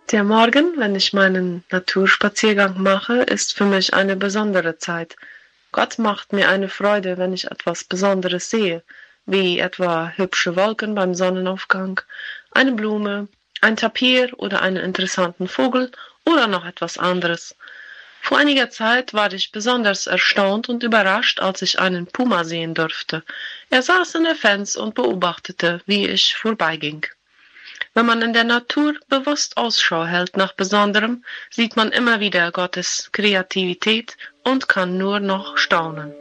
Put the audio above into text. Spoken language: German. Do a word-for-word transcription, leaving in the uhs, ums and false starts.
Der Morgen, wenn ich meinen Naturspaziergang mache, ist für mich eine besondere Zeit. Gott macht mir eine Freude, wenn ich etwas Besonderes sehe, wie etwa hübsche Wolken beim Sonnenaufgang, eine Blume, ein Tapir oder einen interessanten Vogel oder noch etwas anderes. Vor einiger Zeit war ich besonders erstaunt und überrascht, als ich einen Puma sehen durfte. Er saß in der Fenster und beobachtete, wie ich vorbeiging. Wenn man in der Natur bewusst Ausschau hält nach Besonderem, sieht man immer wieder Gottes Kreativität und kann nur noch staunen.